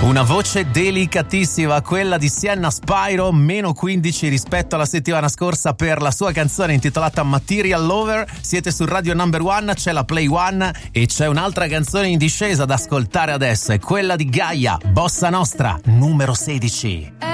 Una voce delicatissima, quella di Sienna Spyro, meno 15 rispetto alla settimana scorsa per la sua canzone intitolata Material Lover. Siete su Radio Number One, c'è la Play One e c'è un'altra canzone in discesa da ascoltare adesso, è quella di Gaia, Bossa Nostra, numero 16.